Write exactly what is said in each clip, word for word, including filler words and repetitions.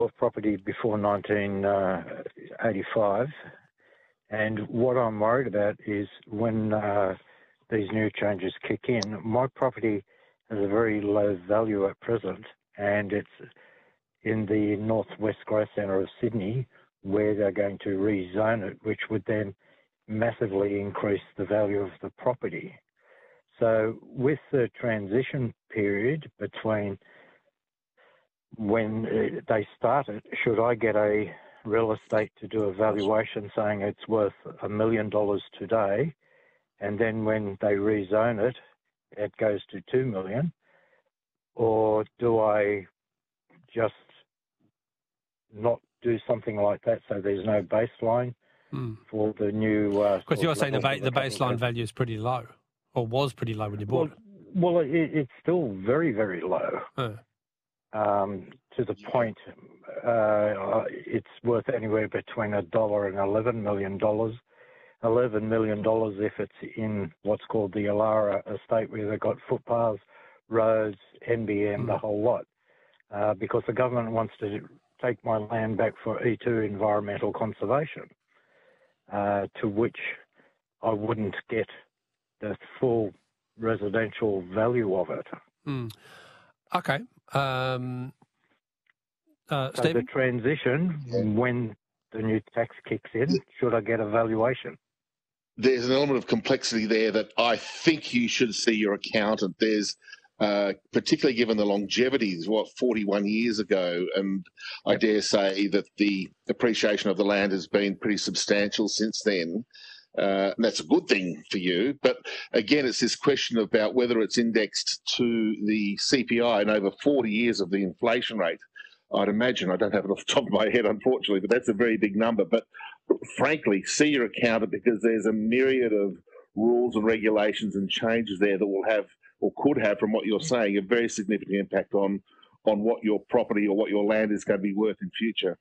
bought property before nineteen eighty-five, and what I'm worried about is when uh, these new changes kick in, my property has a very low value at present, and it's in the northwest growth centre of Sydney, where they're going to rezone it, which would then massively increase the value of the property. So with the transition period between when they start it, should I get a real estate to do a valuation saying it's worth a million dollars today, and then when they rezone it, it goes to two million, or do I just not do something like that so there's no baseline mm. for the new... Because uh, you're saying the, ba- the baseline value is pretty low, or was pretty low when you bought well, it. Well, it, it's still very, very low. Oh. Um, to the point uh, it's worth anywhere between a dollar and eleven million dollars. Eleven million dollars if it's in what's called the Alara estate, where they've got footpaths, roads, N B M, mm. the whole lot. Uh, because the government wants to take my land back for E two environmental conservation, uh, to which I wouldn't get the full residential value of it. Mm. Okay. Um, uh, so Stephen? the transition, when the new tax kicks in, should I get a valuation? There's an element of complexity there that I think you should see your accountant. There's, uh, particularly given the longevity, is what, forty-one years ago, and I dare say that the appreciation of the land has been pretty substantial since then. Uh, and that's a good thing for you. But again, it's this question about whether it's indexed to the C P I and over forty years of the inflation rate. I'd imagine, I don't have it off the top of my head, unfortunately, but that's a very big number. But frankly, see your accountant, because there's a myriad of rules and regulations and changes there that will have, or could have, from what you're saying, a very significant impact on, on what your property or what your land is going to be worth in future.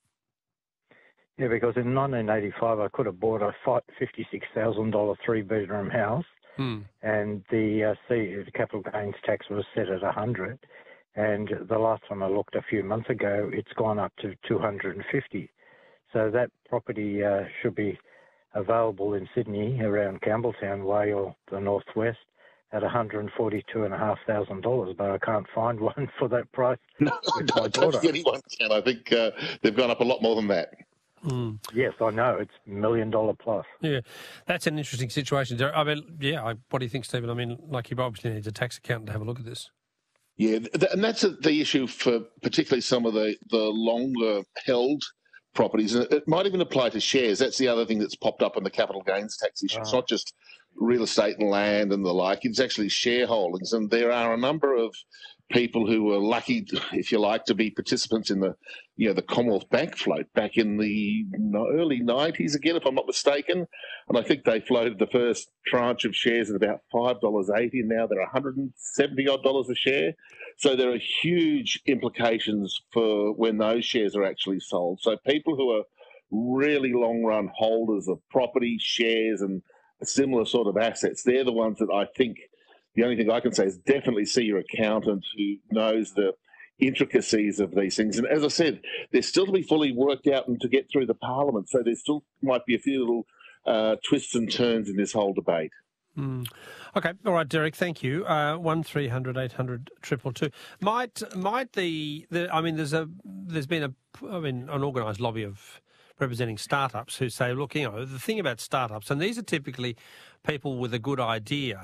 Yeah, because in nineteen eighty-five, I could have bought a fifty-six thousand dollars three-bedroom house, hmm. and the, uh, C, the capital gains tax was set at one hundred. And the last time I looked a few months ago, it's gone up to two hundred fifty. So that property uh, should be available in Sydney, around Campbelltown Way or the northwest, at one hundred forty-two thousand five hundred dollars, but I can't find one for that price. No, I don't think anyone can. I think uh, they've gone up a lot more than that. Mm. Yes, I know. It's million dollar plus. Yeah, that's an interesting situation. I mean, yeah, I, what do you think, Stephen? I mean, like, you obviously need a tax accountant to have a look at this. Yeah, and that's the issue for particularly some of the, the longer held properties. And it might even apply to shares. That's the other thing that's popped up on the capital gains tax issue. Oh. It's not just real estate and land and the like. It's actually shareholdings. And there are a number of people who were lucky, if you like, to be participants in the, you know, the Commonwealth Bank float back in the early nineties again, if I'm not mistaken. And I think they floated the first tranche of shares at about five dollars eighty, and now they're one hundred seventy odd dollars a share. So there are huge implications for when those shares are actually sold. So people who are really long-run holders of property, shares, and similar sort of assets, they're the ones that I think. The only thing I can say is definitely see your accountant who knows the intricacies of these things. And as I said, they're still to be fully worked out and to get through the Parliament. So there still might be a few little uh, twists and turns in this whole debate. Mm. Okay, all right, Derek. Thank you. Uh, one three hundred eight hundred triple two. Might might the, the I mean, there's a there's been a I mean an organised lobby of representing startups who say, look, you know, the thing about startups, and these are typically people with a good idea,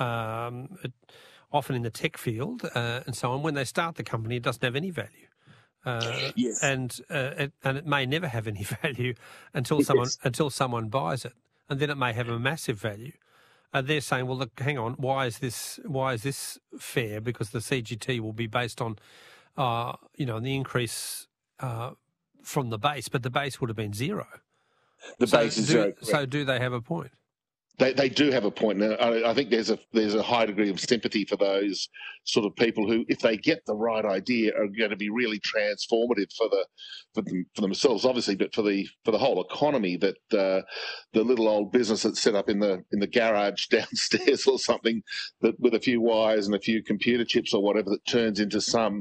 um, often in the tech field uh, and so on. When they start the company, it doesn't have any value. Uh, yes. and uh, it, and it may never have any value until yes. someone until someone buys it, and then it may have a massive value. And they're saying, well, look, hang on, why is this why is this fair? Because the C G T will be based on, uh, you know, the increase uh, from the base, but the base would have been zero. The so base is do, zero. Correct. So do they have a point? They they do have a point. Now, I, I think there's a there's a high degree of sympathy for those sort of people who, if they get the right idea, are going to be really transformative for the for, them, for themselves, obviously, but for the for the whole economy. That uh, the little old business that's set up in the in the garage downstairs or something, that with a few wires and a few computer chips or whatever, that turns into some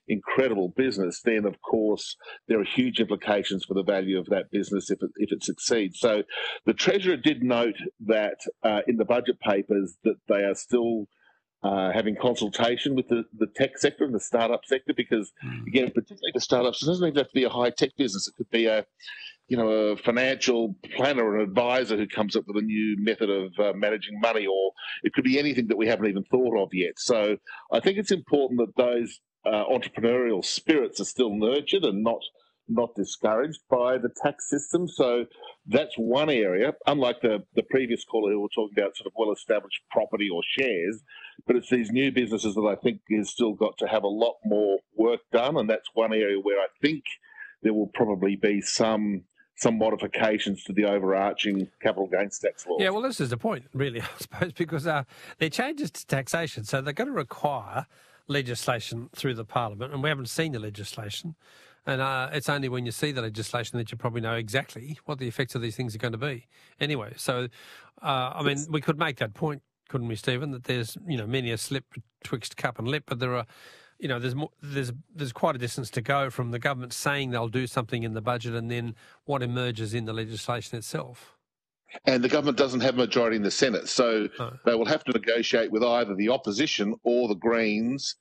incredible business, then of course there are huge implications for the value of that business if it, if it succeeds. So the Treasurer did note that uh, in the budget papers that they are still uh, having consultation with the, the tech sector and the startup sector, because again, particularly for startups, it doesn't even have to be a high tech business. It could be a you know, a financial planner or an advisor who comes up with a new method of uh, managing money, or it could be anything that we haven't even thought of yet. So I think it's important that those uh, entrepreneurial spirits are still nurtured and not not discouraged by the tax system. So that's one area, unlike the, the previous caller who were talking about sort of well-established property or shares, but it's these new businesses that I think has still got to have a lot more work done, and that's one area where I think there will probably be some some modifications to the overarching capital gains tax law. Yeah, well, this is the point, really, I suppose, because uh, they're changes to taxation, so they're going to require legislation through the Parliament, and we haven't seen the legislation. And uh, it's only when you see the legislation that you probably know exactly what the effects of these things are going to be. Anyway, so, uh, I mean, we could make that point, couldn't we, Stephen, that there's, you know, many a slip betwixt cup and lip, but there are, you know, there's more, there's there's quite a distance to go from the government saying they'll do something in the budget and then what emerges in the legislation itself. And the government doesn't have a majority in the Senate, so oh. they will have to negotiate with either the opposition or the Greens,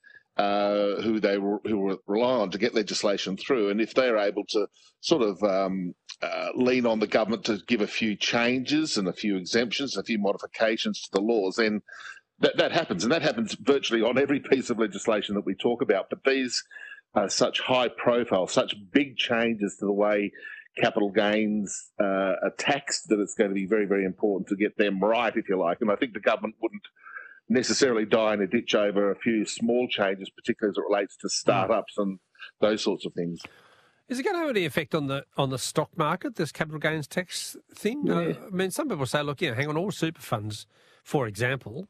uh, who they who rely on to get legislation through. And if they're able to sort of um, uh, lean on the government to give a few changes and a few exemptions, a few modifications to the laws, then That, that happens, and that happens virtually on every piece of legislation that we talk about. But these are such high profile, such big changes to the way capital gains uh, are taxed that it's going to be very, very important to get them right, if you like. And I think the government wouldn't necessarily die in a ditch over a few small changes, particularly as it relates to startups and those sorts of things. Is it going to have any effect on the on the stock market, this capital gains tax thing? Yeah. Uh, I mean, some people say, look, you know, hang on, all super funds, for example,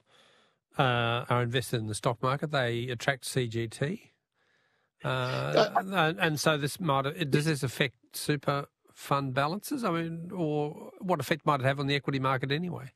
Uh, are invested in the stock market. They attract C G T. Uh, uh, and so this might, does this affect super fund balances? I mean, or what effect might it have on the equity market anyway?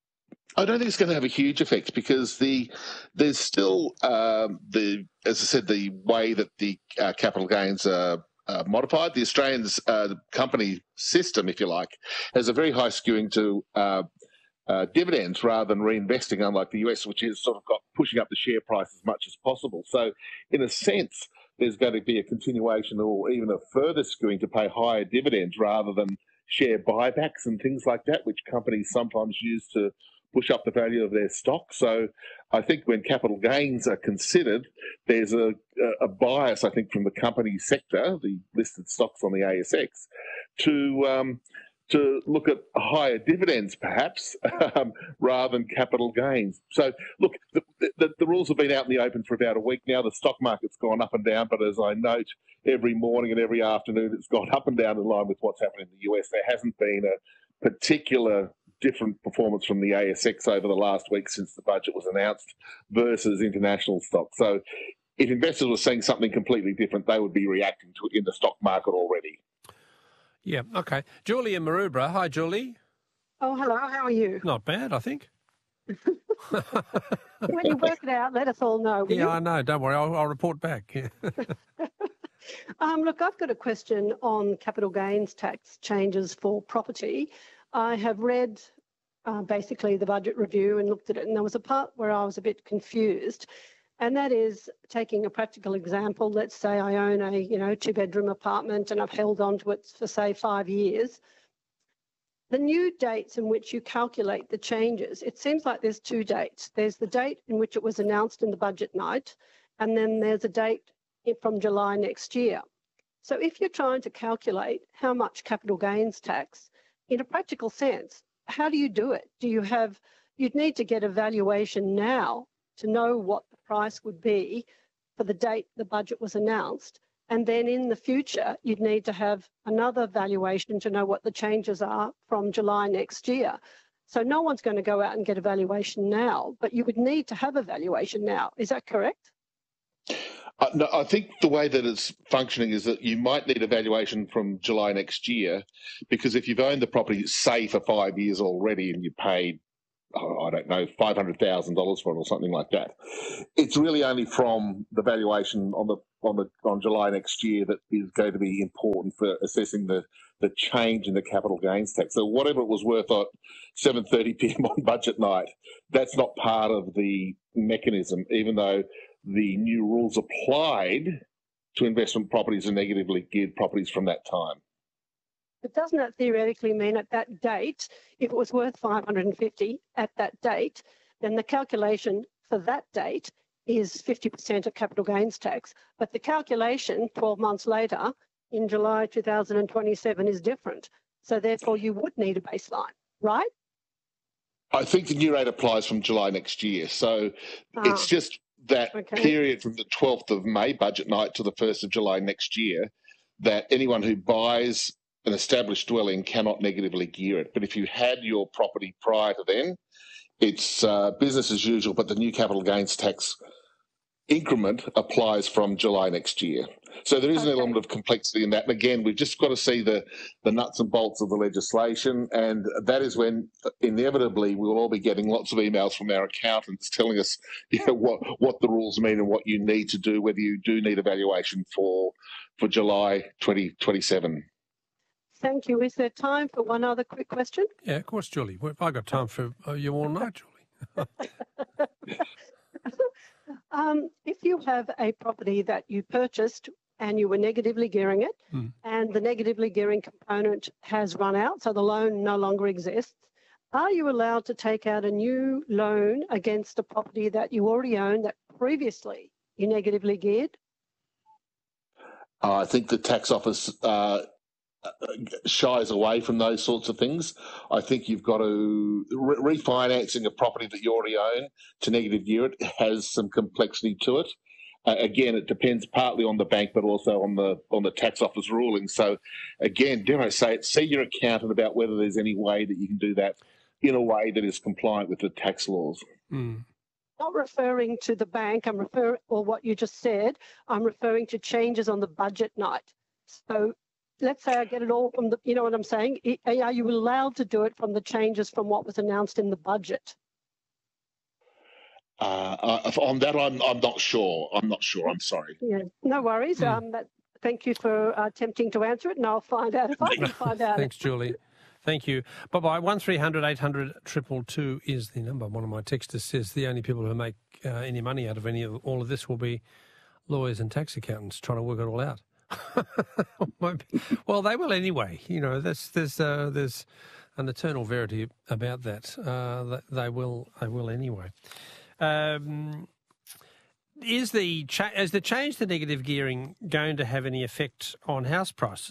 I don't think it's going to have a huge effect because the there's still, um, the as I said, the way that the uh, capital gains are uh, modified. The Australian's uh, company system, if you like, has a very high skewing to uh, Uh, dividends rather than reinvesting, unlike the U S, which is sort of got pushing up the share price as much as possible. So, in a sense, there's going to be a continuation or even a further skewing to pay higher dividends rather than share buybacks and things like that, which companies sometimes use to push up the value of their stock. So, I think when capital gains are considered, there's a, a bias, I think, from the company sector, the listed stocks on the A S X, to um, to look at higher dividends, perhaps, um, rather than capital gains. So, look, the, the, the rules have been out in the open for about a week now. The stock market's gone up and down, but as I note, every morning and every afternoon it's gone up and down in line with what's happening in the U S. There hasn't been a particular different performance from the A S X over the last week since the budget was announced versus international stocks. So if investors were seeing something completely different, they would be reacting to it in the stock market already. Yeah, okay. Julie in Maroubra. Hi, Julie. Oh, hello. How are you? Not bad, I think. When you work it out, let us all know. Yeah, you? I know. Don't worry. I'll, I'll report back. um, look, I've got a question on capital gains tax changes for property. I have read uh, basically the budget review and looked at it, and there was a part where I was a bit confused. And that is taking a practical example. Let's say I own a, you know, two-bedroom apartment and I've held on to it for, say, five years. The new dates in which you calculate the changes, it seems like there's two dates. There's the date in which it was announced in the budget night, and then there's a date from July next year. So if you're trying to calculate how much capital gains tax, in a practical sense, how do you do it? Do you have, you'd need to get a valuation now to know what the price would be for the date the budget was announced. And then in the future, you'd need to have another valuation to know what the changes are from July next year. So no one's going to go out and get a valuation now, but you would need to have a valuation now. Is that correct? Uh, no, I think the way that it's functioning is that you might need a valuation from July next year, because if you've owned the property, say, for five years already and you paid, I don't know, five hundred thousand dollars for it or something like that, it's really only from the valuation on the on the on July next year that is going to be important for assessing the, the change in the capital gains tax. So whatever it was worth at seven thirty p m on budget night, that's not part of the mechanism, even though the new rules applied to investment properties and negatively geared properties from that time. But doesn't that theoretically mean at that date, if it was worth five hundred fifty at that date, then the calculation for that date is fifty percent of capital gains tax, but the calculation twelve months later in July two thousand twenty-seven is different. So therefore you would need a baseline, right? I think the new rate applies from July next year. So ah, it's just that okay. period from the twelfth of May budget night to the first of July next year that anyone who buys an established dwelling cannot negatively gear it. But if you had your property prior to then, it's uh, business as usual, but the new capital gains tax increment applies from July next year. So there is okay. an element of complexity in that. And again, we've just got to see the, the nuts and bolts of the legislation. And that is when inevitably we'll all be getting lots of emails from our accountants telling us, you know, what, what the rules mean and what you need to do, whether you do need evaluation for, for July twenty twenty-seven. Thank you. Is there time for one other quick question? Yeah, of course, Julie. I've got time for you all night, Julie. um, if you have a property that you purchased and you were negatively gearing it, mm. and the negatively gearing component has run out, so the loan no longer exists, are you allowed to take out a new loan against a property that you already own that previously you negatively geared? Uh, I think the tax office uh, shies away from those sorts of things. I think you've got to re- refinancing a property that you already own to negative gear it has some complexity to it. Uh, again, it depends partly on the bank, but also on the on the tax office ruling. So, again, dare I say it, see your accountant about whether there's any way that you can do that in a way that is compliant with the tax laws. Mm. Not referring to the bank, I'm referring, or what you just said, I'm referring to changes on the budget night. So let's say I get it all from the, you know what I'm saying? Are you allowed to do it from the changes from what was announced in the budget? Uh, on that, I'm, I'm not sure. I'm not sure. I'm sorry. Yeah, no worries. Mm. Um, but thank you for uh, attempting to answer it, and I'll find out if I can find out. Thanks, Julie. Thank you. Bye-bye. one three hundred eight hundred two two two is the number. One of my texters says the only people who make uh, any money out of any of all of this will be lawyers and tax accountants trying to work it all out. Well, they will anyway. You know, there's there's uh, there's an eternal verity about that. Uh, they will they will anyway. Um, is the cha- is the change to negative gearing going to have any effect on house prices?